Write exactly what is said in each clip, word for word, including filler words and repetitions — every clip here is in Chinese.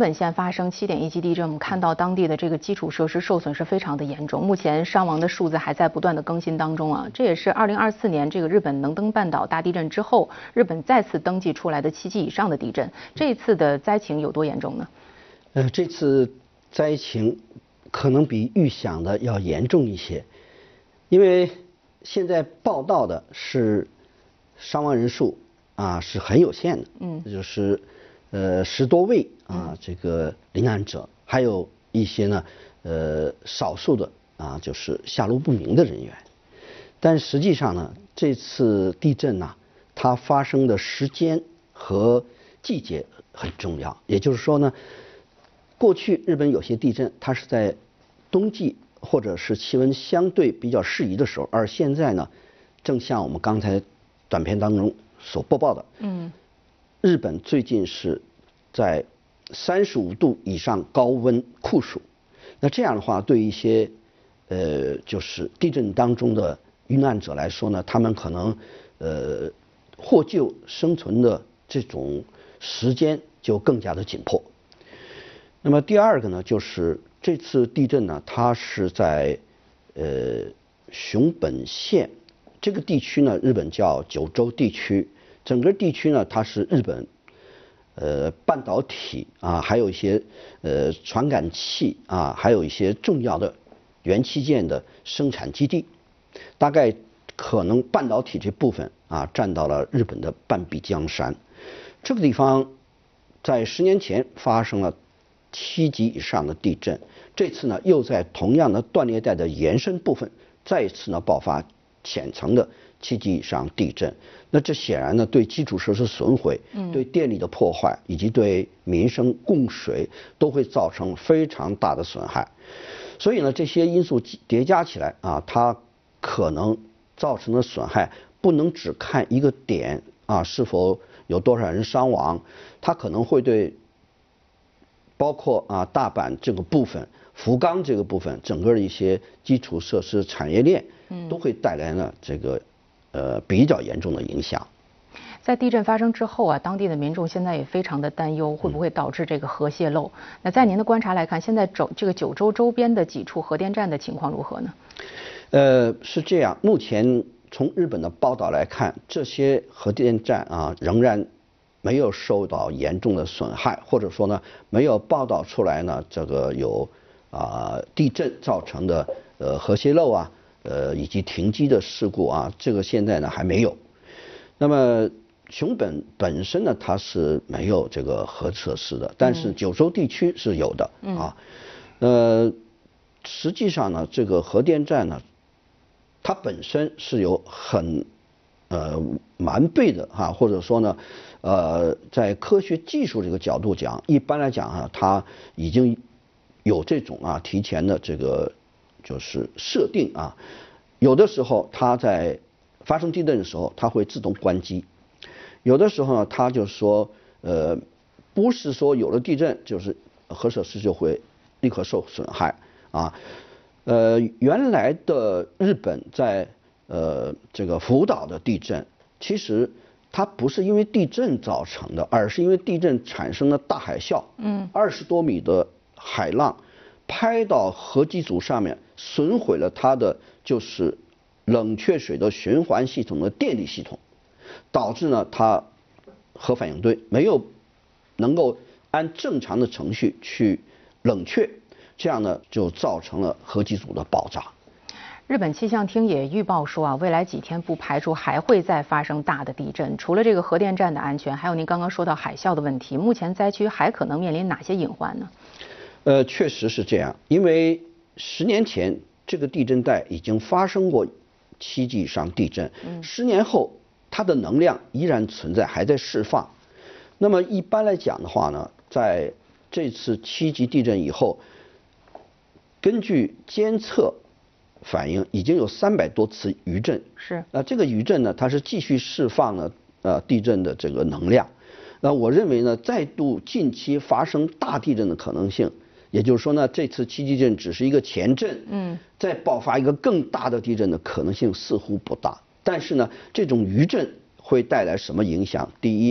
本县发生七点一级地震，我们看到当地的这个基础设施受损是非常的严重，目前伤亡的数字还在不断的更新当中啊。这也是二零二四年这个日本能登半岛大地震之后，日本再次登记出来的七级以上的地震。这一次的灾情有多严重呢？ 呃，这次灾情可能比预想的要严重一些，因为现在报道的是伤亡人数啊是很有限的，嗯，就是呃十多位啊这个罹难者，还有一些呢呃少数的啊就是下落不明的人员。但实际上呢，这次地震呢，它发生的时间和季节很重要。也就是说呢，过去日本有些地震它是在冬季或者是气温相对比较适宜的时候，而现在呢，正像我们刚才短片当中所播报的，嗯，日本最近是在三十五度以上高温酷暑。那这样的话，对一些呃就是地震当中的遇难者来说呢，他们可能呃获救生存的这种时间就更加的紧迫。那么第二个呢，就是这次地震呢，它是在呃熊本县这个地区呢，日本叫九州地区，整个地区呢，它是日本呃半导体啊，还有一些呃传感器啊，还有一些重要的元器件的生产基地，大概可能半导体这部分啊占到了日本的半壁江山。这个地方在十年前发生了七级以上的地震，这次呢又在同样的断裂带的延伸部分再一次呢爆发浅层的七级以上地震。那这显然呢对基础设施损毁、对电力的破坏以及对民生供水都会造成非常大的损害。所以呢这些因素叠加起来啊，它可能造成的损害不能只看一个点啊，是否有多少人伤亡，它可能会对包括啊大阪这个部分、福冈这个部分，整个的一些基础设施产业链，都会带来呢这个呃比较严重的影响。 在地震发生之后啊，当地的民众现在也非常的担忧，会不会导致这个核泄漏？那在您的观察来看，现在九这个九州周边的几处核电站的情况如何呢？ 呃，是这样，目前从日本的报道来看，这些核电站啊仍然没有受到严重的损害，或者说呢没有报道出来呢这个有啊、呃、地震造成的呃核泄漏啊呃以及停机的事故啊，这个现在呢还没有。那么熊本本身呢它是没有这个核设施的，但是九州地区是有的、嗯、啊。呃，实际上呢这个核电站呢，它本身是有很呃完备的哈、啊，或者说呢，呃，在科学技术这个角度讲，一般来讲啊，它已经有这种啊提前的这个就是设定啊，有的时候它在发生地震的时候，它会自动关机；有的时候呢，它就是说呃，不是说有了地震就是核设施就会立刻受损害啊。呃，原来的日本在呃这个福岛的地震，其实它不是因为地震造成的，而是因为地震产生了大海啸，嗯，二十多米的海浪拍到核机组上面，损毁了它的就是冷却水的循环系统的电力系统，导致呢它核反应堆没有能够按正常的程序去冷却。这样呢，就造成了核机组的爆炸。 日本气象厅也预报说啊，未来几天不排除还会再发生大的地震。除了这个核电站的安全，还有您刚刚说到海啸的问题，目前灾区还可能面临哪些隐患呢？ 呃，确实是这样，因为十年前这个地震带已经发生过七级以上地震，嗯、十年后它的能量依然存在，还在释放。那么一般来讲的话呢，在这次七级地震以后，根据监测反映，已经有三百多次余震。 是。 那这个余震呢，它是继续释放了呃地震的这个能量。那我认为呢，再度近期发生大地震的可能性，也就是说呢，这次七级地震只是一个前震，嗯，再爆发一个更大的地震的可能性似乎不大。但是呢，这种余震会带来什么影响？第一，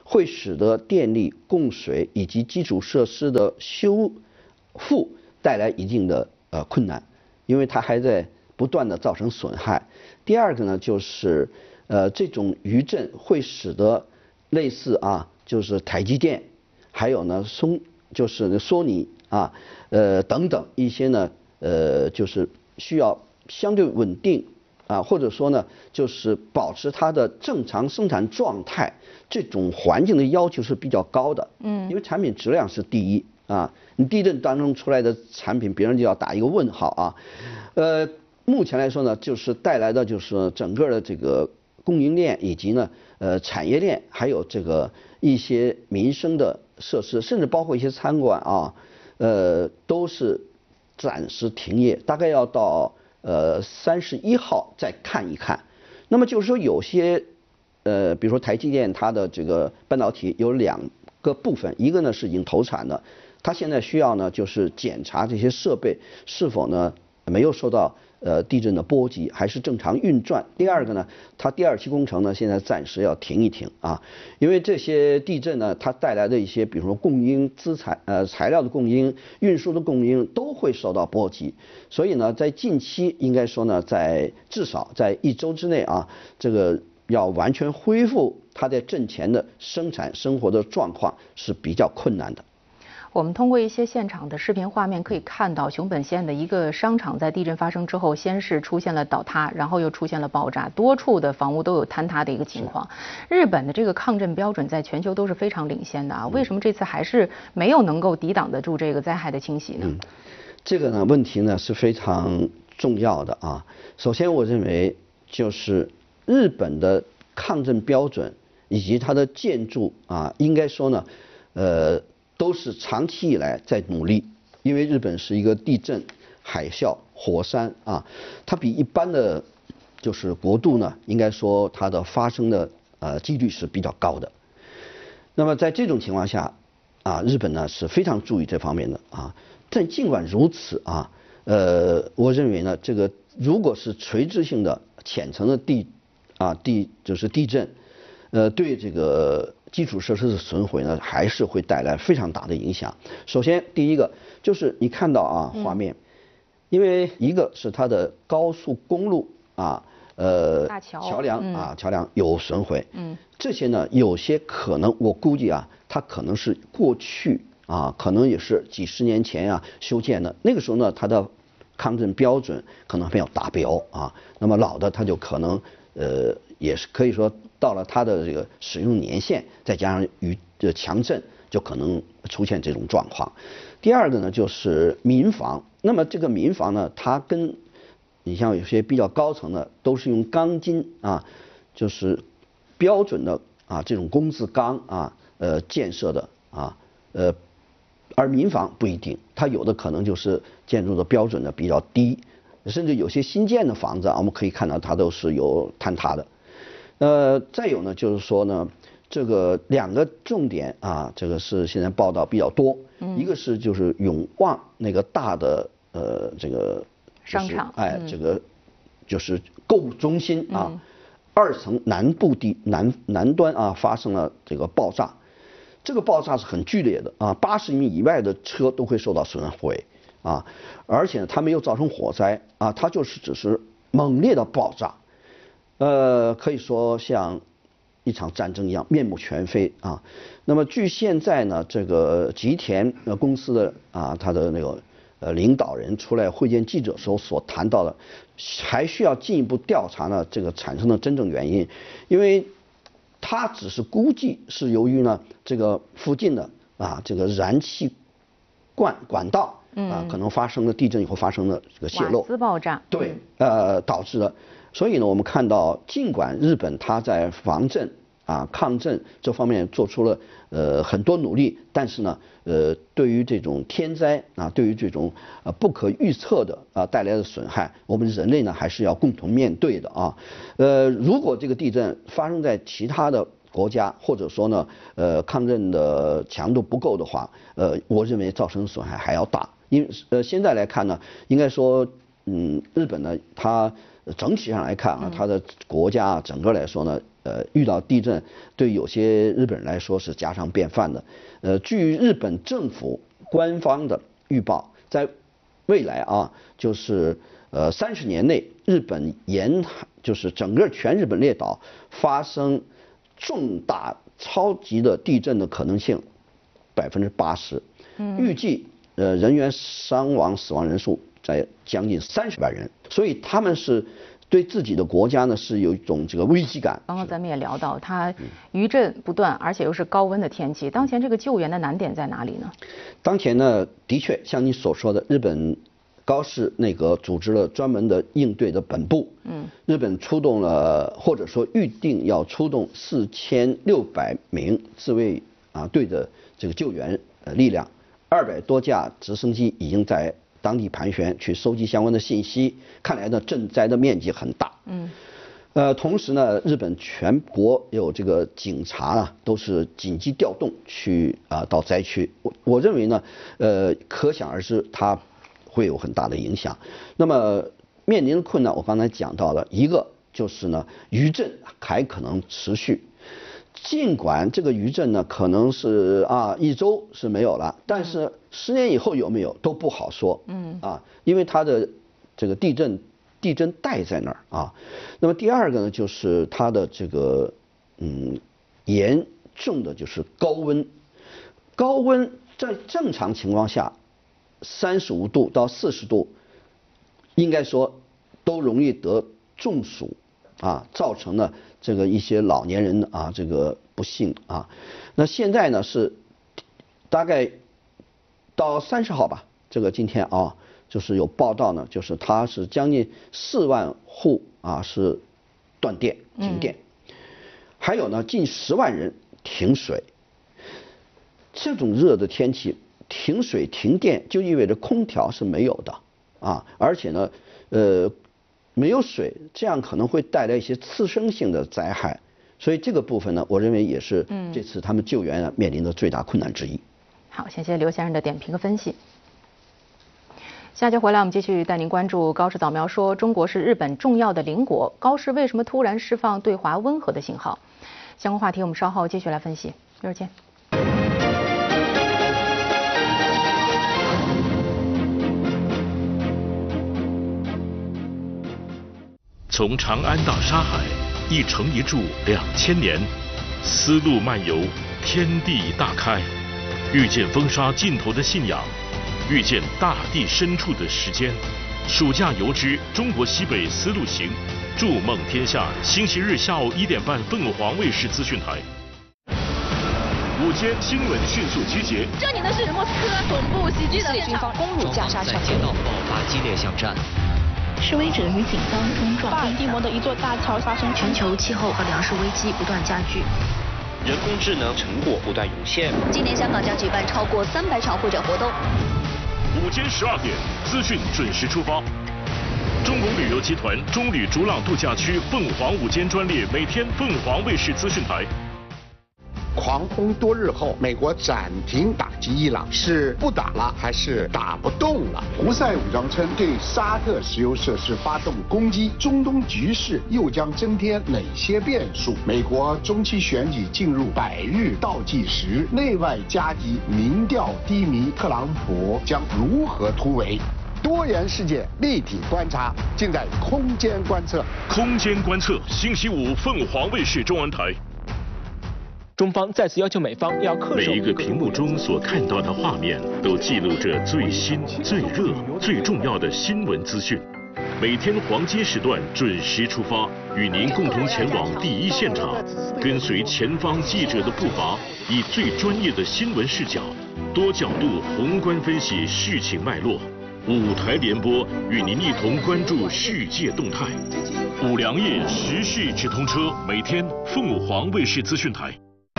会使得电力供水以及基础设施的修复带来一定的呃困难，因为它还在不断的造成损害。第二个呢，就是呃这种余震会使得类似啊，就是台积电，还有呢松就是索尼啊，呃等等一些呢，呃就是需要相对稳定。啊，或者说呢，就是保持它的正常生产状态，这种环境的要求是比较高的。嗯，因为产品质量是第一啊，你地震当中出来的产品，别人就要打一个问号啊。呃，目前来说呢，就是带来的就是整个的这个供应链以及呢，呃，产业链，还有这个一些民生的设施，甚至包括一些餐馆啊，呃，都是暂时停业，大概要到。呃，三十一号再看一看。那么就是说，有些呃，比如说台积电，它的这个半导体有两个部分，一个呢是已经投产的，它现在需要呢就是检查这些设备是否呢没有受到呃地震的波及，还是正常运转。第二个呢，它第二期工程呢现在暂时要停一停啊，因为这些地震呢它带来的一些，比如说供应资材呃材料的供应、运输的供应都会受到波及。所以呢，在近期应该说呢，在至少在一周之内啊，这个要完全恢复它在震前的生产生活的状况是比较困难的。 我们通过一些现场的视频画面可以看到，熊本县的一个商场在地震发生之后，先是出现了倒塌，然后又出现了爆炸，多处的房屋都有坍塌的一个情况。日本的这个抗震标准在全球都是非常领先的啊，为什么这次还是没有能够抵挡得住这个灾害的侵袭呢？ 嗯，这个呢问题呢是非常重要的啊。首先，我认为就是日本的抗震标准以及它的建筑啊，应该说呢，呃。都是长期以来在努力，因为日本是一个地震、海啸、火山啊，它比一般的，就是国度呢，应该说它的发生的呃几率是比较高的。那么在这种情况下，啊，日本呢是非常注意这方面的啊。但尽管如此啊，呃，我认为呢，这个如果是垂直性的浅层的地啊地就是地震，呃，对这个。基础设施的损毁呢，还是会带来非常大的影响。首先，第一个就是你看到啊画面，因为一个是它的高速公路啊，呃，桥梁啊桥梁有损毁，嗯，这些呢有些可能我估计啊，它可能是过去啊，可能也是几十年前啊修建的，那个时候呢它的抗震标准可能没有达标啊，那么老的它就可能呃也是可以说。到了它的这个使用年限，再加上与这强震，就可能出现这种状况。第二个呢，就是民房。那么这个民房呢，它跟你像有些比较高层的，都是用钢筋啊，就是标准的啊这种工字钢啊呃建设的啊呃，而民房不一定，它有的可能就是建筑的标准呢比较低，甚至有些新建的房子啊，我们可以看到它都是有坍塌的。呃，再有呢，就是说呢，这个两个重点啊，这个是现在报道比较多，嗯、一个是就是永旺那个大的呃这个、就是、 商场， 哎，嗯、这个就是购物中心啊，嗯、二层南部地南南端啊发生了这个爆炸，这个爆炸是很剧烈的啊，八十米以外的车都会受到损毁啊，而且它没有造成火灾啊，它就是只是猛烈的爆炸。呃，可以说像一场战争一样面目全非啊。那么据现在呢，这个吉田呃公司的啊，他的那个呃领导人出来会见记者时候所谈到的，还需要进一步调查呢这个产生的真正原因，因为他只是估计是由于呢这个附近的啊这个燃气管管道啊可能发生了地震以后发生了这个泄漏， 瓦斯爆炸， 对，呃导致的。所以呢，我们看到，尽管日本它在防震啊、抗震这方面做出了呃很多努力，但是呢，呃，对于这种天灾啊，对于这种呃不可预测的啊带来的损害，我们人类呢还是要共同面对的啊。呃，如果这个地震发生在其他的国家，或者说呢，呃，抗震的强度不够的话，呃，我认为造成损害还要大。因为呃，现在来看呢，应该说，嗯，日本呢，它。 整体上来看啊，它的国家啊整个来说呢，呃，遇到地震对有些日本人来说是家常便饭的。呃，据日本政府官方的预报，在未来啊，就是呃三十年内，日本沿海就是整个全日本列岛发生重大超级的地震的可能性百分之八十。预计呃人员伤亡死亡人数在将近三十万人，所以他们是对自己的国家呢是有一种这个危机感。 刚刚咱们也聊到，它余震不断，而且又是高温的天气，当前这个救援的难点在哪里呢？ 当前呢，的确像你所说的，日本高市内阁组织了专门的应对的本部，嗯，日本出动了或者说预定要出动四千六百名自卫啊队的这个救援呃力量。二百多架直升机已经在当地盘旋，去收集相关的信息。看来呢，震灾的面积很大。嗯，呃，同时呢，日本全国有这个警察啊，都是紧急调动去啊、呃、到灾区。我我认为呢，呃，可想而知，它会有很大的影响。那么面临的困难，我刚才讲到了一个，就是呢，余震还可能持续。尽管这个余震呢可能是啊一周是没有了，但是十年以后有没有都不好说。嗯啊，因为它的这个地震地震带在那儿啊。那么第二个呢，就是它的这个嗯严重的就是高温，高温在正常情况下三十五度到四十度，应该说都容易得中暑。啊，造成了这个一些老年人啊，这个不幸啊。那现在呢是大概到三十号吧，这个今天啊，就是有报道呢，就是它是将近四万户啊是断电停电，嗯、还有呢近十万人停水。这种热的天气停水停电，就意味着空调是没有的啊，而且呢，呃。没有水，这样可能会带来一些次生性的灾害，所以这个部分呢，我认为也是这次他们救援啊面临的最大困难之一。 好，谢谢刘先生的点评和分析。下节回来，我们继续带您关注高市早苗说，中国是日本重要的邻国，高市为什么突然释放对华温和的信号？相关话题我们稍后继续来分析，一会儿见。 从长安到沙海，一城一筑两千年，丝路漫游，天地大开，遇见风沙尽头的信仰，遇见大地深处的时间。暑假游之中国西北丝路行，筑梦天下。星期日下午一点半，凤凰卫视资讯台。午间新闻迅速集结。 这里呢是莫斯科总部袭击的军方攻入加沙城， 街道爆发激烈巷战。 示威者与警方冲撞。巴尔的摩的一座大桥发生。 全球气候和粮食危机不断加剧， 人工智能成果不断涌现。 今年香港将举办超过三百场会展活动。 午间十二点，资讯准时出发。中国旅游集团中旅逐浪度假区凤凰午间专列，每天凤凰卫视资讯台。 狂轰多日后，美国暂停打击伊朗，是不打了还是打不动了？胡塞武装称对沙特石油设施发动攻击，中东局势又将增添哪些变数？美国中期选举进入百日倒计时，内外夹击，民调低迷，特朗普将如何突围？多元世界立体观察，尽在空间观测。 空间观测，星期五凤凰卫视中文台。 中方再次要求美方要恪守。 每一个屏幕中所看到的画面，都记录着最新、最热、最重要的新闻资讯。每天黄金时段准时出发，与您共同前往第一现场，跟随前方记者的步伐，以最专业的新闻视角，多角度宏观分析事情脉络。五台联播，与您一同关注世界动态。五粮液时事直通车，每天凤凰卫视资讯台。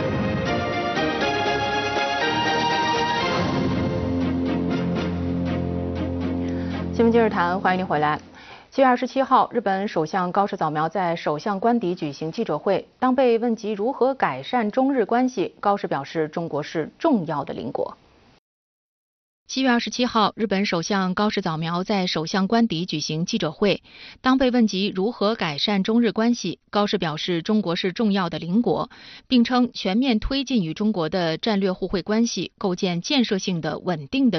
新闻今日谈，欢迎您回来。七月二十七号，日本首相高市早苗在首相官邸举行记者会，当被问及如何改善中日关系，高市表示中国是重要的邻国。 七月二十七号，日本首相高市早苗在首相官邸举行记者会。当被问及如何改善中日关系，高市表示中国是重要的邻国，并称全面推进与中国的战略互惠关系，构建建设性的稳定的